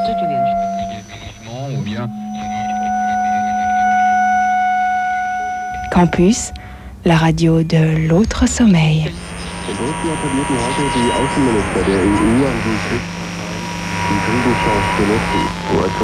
Ou bien... Campus, la radio de l'autre sommeil. Russland appellierten heute die Außenminister der EU an die Kriegschance zu nutzen.